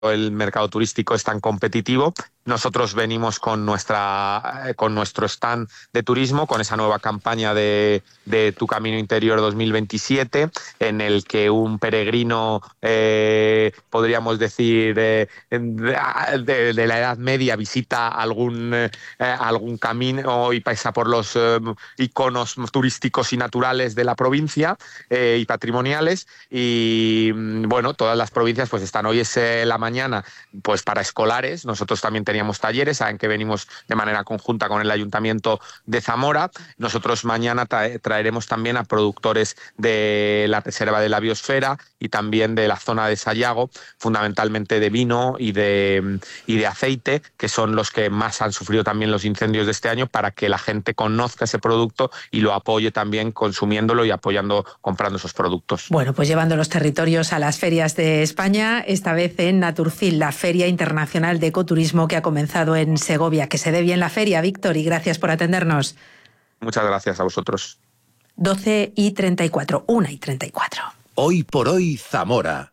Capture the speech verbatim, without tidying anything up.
el mercado turístico es tan competitivo. Nosotros venimos con nuestra con nuestro stand de turismo, con esa nueva campaña de, de Tu Camino Interior dos mil veintisiete, en el que un peregrino, eh, podríamos decir, eh, de, de la Edad Media visita algún, eh, algún camino y pasa por los eh, iconos turísticos y naturales de la provincia eh, y patrimoniales. Y bueno, todas las provincias pues están. Hoy es eh, la mañana pues para escolares. Nosotros también teníamos talleres, saben que venimos de manera conjunta con el Ayuntamiento de Zamora. Nosotros mañana tra- traeremos también a productores de la Reserva de la Biosfera y también de la zona de Sayago, fundamentalmente de vino y de, y de aceite, que son los que más han sufrido también los incendios de este año, para que la gente conozca ese producto y lo apoye también consumiéndolo y apoyando, comprando esos productos. Bueno, pues llevando los territorios a las ferias de España, esta vez en Naturcil, la Feria Internacional de Ecoturismo que ha comenzado en Segovia. Que se dé bien la feria, Víctor, y gracias por atendernos. Muchas gracias a vosotros. doce y treinta y cuatro, una y treinta y cuatro. Hoy por hoy, Zamora.